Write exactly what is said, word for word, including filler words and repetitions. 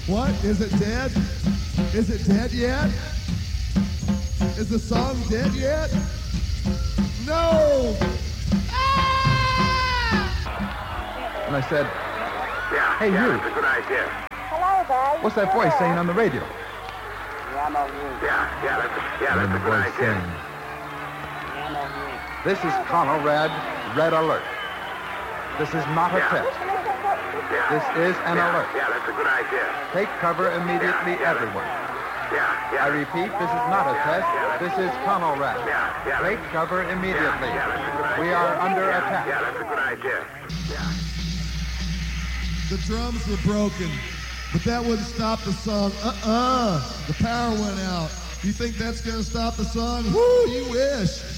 What? Is it dead? Is it dead yet? Is the song dead yet? No! Ah! And I said, Yeah, hey, yeah, you. that's a good idea. Hello there. What's that voice saying on the radio? Yeah, I'm over here. Yeah, yeah, that's a, yeah, And that's the a good voice idea. saying, Yeah, I'm over here. this is Conrad, red alert. This is not a Yeah. test. Yeah. This is an yeah, alert. Yeah, that's a good idea. Take cover immediately, Yeah, yeah. everyone. Yeah, yeah. I repeat, this is not a test. This is Conrad. Yeah, yeah. Take cover immediately. Yeah, yeah, that's a good idea. We are under Yeah, attack. Yeah, that's a good idea. Yeah. The drums were broken, but that wouldn't stop the song. Uh-uh. The power went out. You think that's going to stop the song? Woo, you wish.